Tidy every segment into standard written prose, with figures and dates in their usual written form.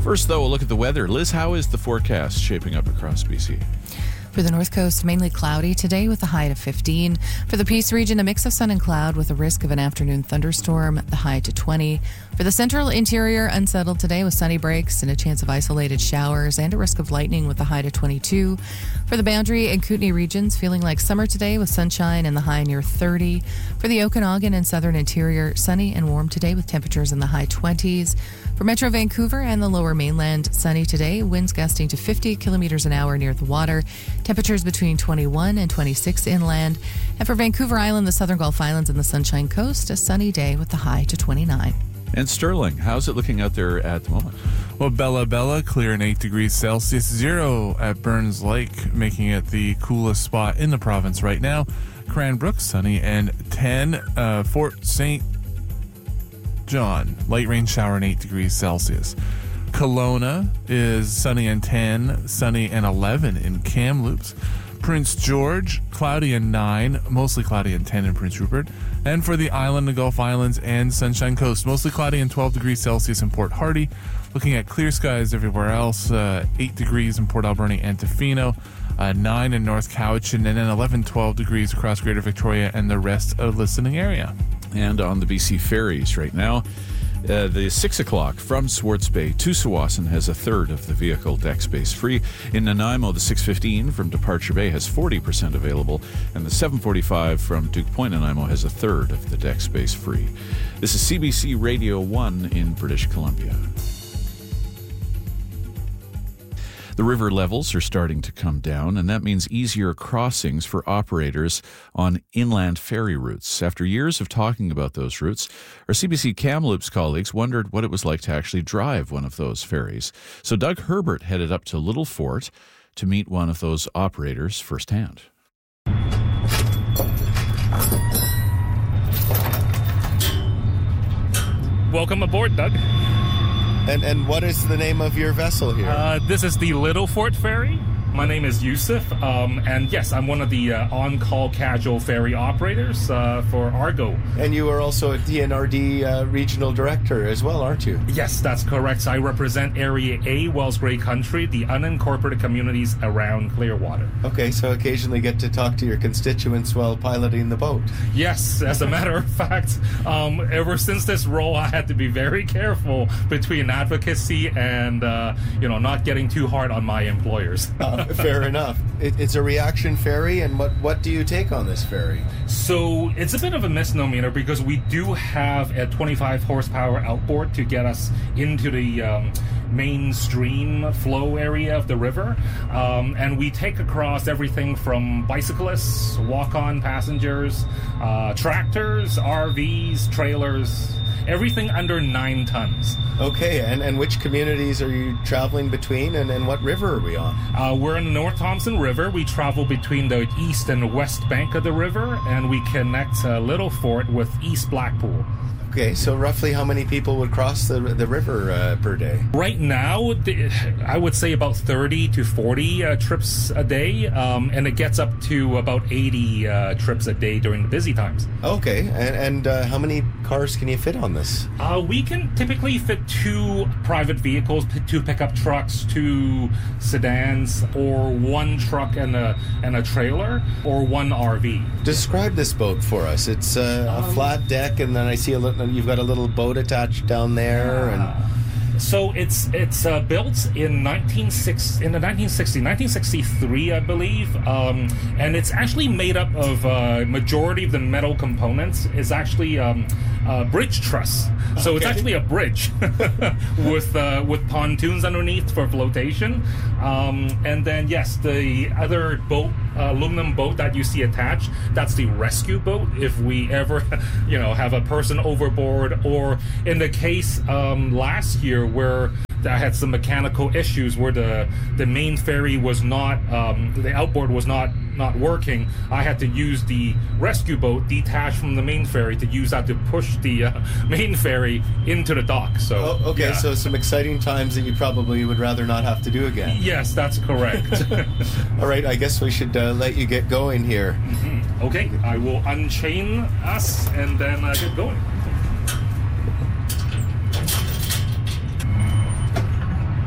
First, though, a look at the weather. Liz, how is the forecast shaping up across BC? For the North Coast, mainly cloudy today with a high of 15. For the Peace region, a mix of sun and cloud with a risk of an afternoon thunderstorm, the high to 20. For the central interior, unsettled today with sunny breaks and a chance of isolated showers and a risk of lightning with the high to 22. For the Boundary and Kootenay regions, feeling like summer today with sunshine and the high near 30. For the Okanagan and southern interior, sunny and warm today with temperatures in the high 20s. For Metro Vancouver and the lower mainland, sunny today, winds gusting to 50 kilometers an hour near the water. Temperatures between 21 and 26 inland. And for Vancouver Island, the southern Gulf Islands, and the Sunshine Coast, a sunny day with the high to 29. And Sterling, how's it looking out there at the moment? Well, Bella, clear and 8 degrees Celsius, 0 at Burns Lake, making it the coolest spot in the province right now. Cranbrook, sunny and 10. Fort St. John, light rain shower and 8 degrees Celsius. Kelowna is sunny and 10, sunny and 11 in Kamloops. Prince George, cloudy and 9, mostly cloudy and 10 in Prince Rupert. And for the island, the Gulf Islands, and Sunshine Coast, mostly cloudy and 12 degrees Celsius in Port Hardy. Looking at clear skies everywhere else, 8 degrees in Port Alberni and Tofino, 9 in North Cowichan, and then 11, 12 degrees across Greater Victoria and the rest of the listening area. And on the BC ferries right now, the 6 o'clock from Swartz Bay to Tsawwassen has a third of the vehicle deck space free. In Nanaimo, the 6:15 from Departure Bay has 40% available, and the 7:45 from Duke Point, Nanaimo has a third of the deck space free. This is CBC Radio 1 in British Columbia. The river levels are starting to come down, and that means easier crossings for operators on inland ferry routes. After years of talking about those routes, our CBC Kamloops colleagues wondered what it was like to actually drive one of those ferries. So Doug Herbert headed up to Little Fort to meet one of those operators firsthand. Welcome aboard, Doug. And what is the name of your vessel here? This is the Little Fort Ferry. My name is Yusuf, and yes, I'm one of the on-call casual ferry operators for Argo. And you are also a DNRD regional director as well, aren't you? Yes, that's correct. So I represent Area A, Wells Grey Country, the unincorporated communities around Clearwater. Okay, so occasionally get to talk to your constituents while piloting the boat. Yes, as a matter of fact, ever since this role, I had to be very careful between advocacy and, not getting too hard on my employers. Fair enough. It's a reaction ferry, and what do you take on this ferry? So it's a bit of a misnomer because we do have a 25 horsepower outboard to get us into the mainstream flow area of the river, and we take across everything from bicyclists, walk-on passengers, tractors, RVs, trailers, everything under 9 tons. Okay, and which communities are you traveling between, and what river are we on? We're in the North Thompson River. We travel between the east and west bank of the river, and we connect Little Fort with East Blackpool. Okay, so roughly how many people would cross the river per day? Right now, I would say about 30 to 40 trips a day, and it gets up to about 80 trips a day during the busy times. Okay, and how many cars can you fit on this? We can typically fit 2 private vehicles, 2 pickup trucks, 2 sedans, or 1 truck and a trailer, or 1 RV. Describe this boat for us. It's a flat deck, and then I see you've got a little boat attached down there. So it's built in 1963, I believe, and it's actually made up of majority of the metal components is actually bridge truss. So It's actually a bridge with pontoons underneath for flotation, and then yes, the other boat, aluminum boat that you see attached, that's the rescue boat. If we ever, have a person overboard, or in the case last year where I had some mechanical issues where the main ferry was not, the outboard was not working, I had to use the rescue boat detached from the main ferry to use that to push the main ferry into the dock. So okay, yeah. So some exciting times that you probably would rather not have to do again. Yes, that's correct. All right, I guess we should let you get going here. Mm-hmm. Okay, I will unchain us and then get going.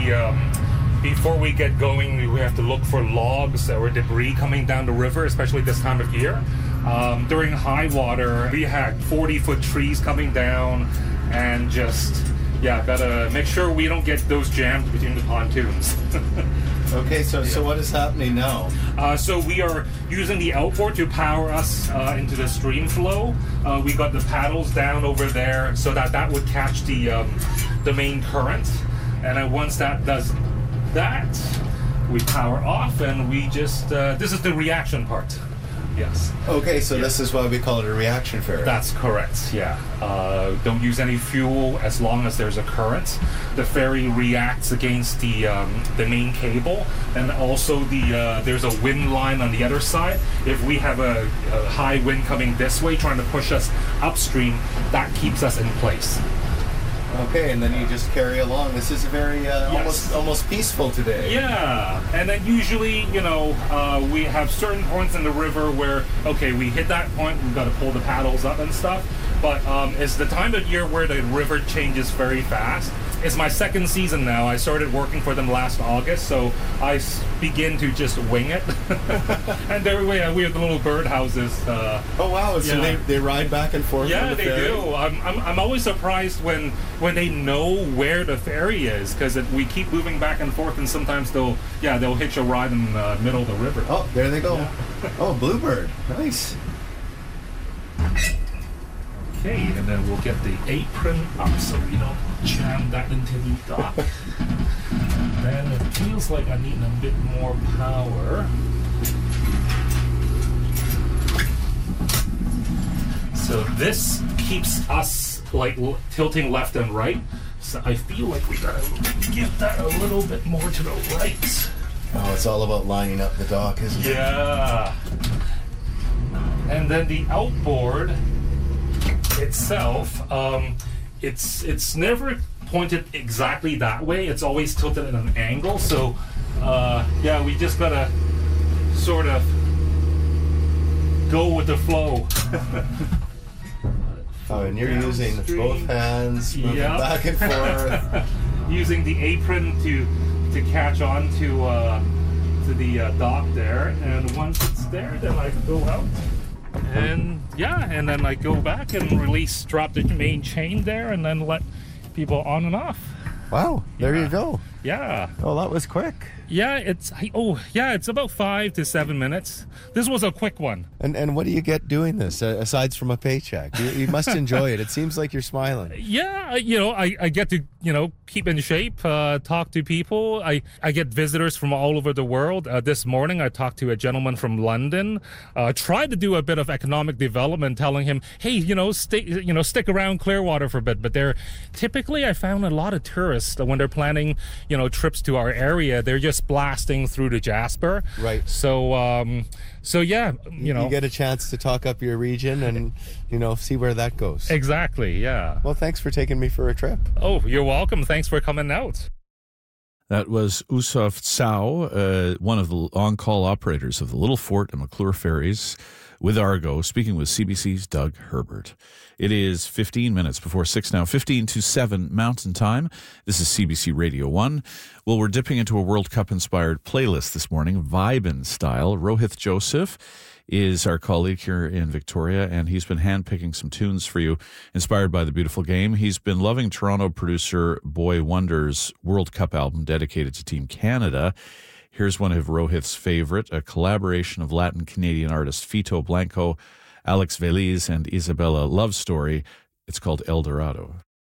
before we get going, we have to look for logs or debris coming down the river, especially this time of year. During high water, we had 40-foot trees coming down, and gotta make sure we don't get those jammed between the pontoons. Okay, so what is happening now? So we are using the outboard to power us into the stream flow. We got the paddles down over there so that would catch the main current. And then once that does that, we power off, and we just this is the reaction part. Yes. Okay, so this is why we call it a reaction ferry. That's correct. Yeah. Don't use any fuel as long as there's a current. The ferry reacts against the main cable, and also there's a wind line on the other side. If we have a high wind coming this way, trying to push us upstream, that keeps us in place. Okay, and then you just carry along. This is very almost peaceful today. Yeah, and then usually, we have certain points in the river where, okay, we hit that point, we've got to pull the paddles up and stuff. But it's the time of year where the river changes very fast. It's my second season now. I started working for them last August, so I begin to just wing it. And there we have the little birdhouses. Oh wow! So they ride back and forth. Yeah, on the they ferry? do. I'm always surprised when they know where the ferry is, because we keep moving back and forth, and sometimes they'll hitch a ride in the middle of the river. Oh, there they go. Yeah. Oh, bluebird, nice. Okay, and then we'll get the apron up so we don't jam that into the dock. Then it feels like I need a bit more power. So this keeps us tilting left and right. So I feel like we gotta give that a little bit more to the right. Oh, it's all about lining up the dock, isn't it? Yeah. And then the outboard itself, it's never pointed exactly that way. It's always tilted at an angle. So, we just gotta sort of go with the flow. Oh, and you're using both hands, moving back and forth. Using the apron to catch on to the dock there, and once it's there, then I go out. And then I go back and drop the main chain there, and then let people on and off. Wow, there you go. Yeah. Oh, that was quick. Yeah, it's about 5 to 7 minutes. This was a quick one. And what do you get doing this aside from a paycheck? You must enjoy it. It seems like you're smiling. Yeah, I get to keep in shape, talk to people. I get visitors from all over the world. This morning I talked to a gentleman from London. Tried to do a bit of economic development, telling him, hey, stick around Clearwater for a bit. But typically I found a lot of tourists when they're planning trips to our area, they're just blasting through to Jasper. Right. So yeah, you get a chance to talk up your region and see where that goes. Exactly. Yeah. Well, thanks for taking me for a trip. Oh, you're welcome. Thanks for coming out. That was Usov Tsao, one of the on-call operators of the Little Fort and McClure ferries with Argo, speaking with CBC's Doug Herbert. It is 15 minutes before 6 now, 15 to 7 Mountain Time. This is CBC Radio 1. Well, we're dipping into a World Cup-inspired playlist this morning, Vibin style. Rohith Joseph is our colleague here in Victoria, and he's been handpicking some tunes for you inspired by the beautiful game. He's been loving Toronto producer Boy Wonder's World Cup album dedicated to Team Canada. Here's one of Rohith's favorite, a collaboration of Latin-Canadian artist Fito Blanco, Alex Veliz, and Isabella Love Story. It's called El Dorado.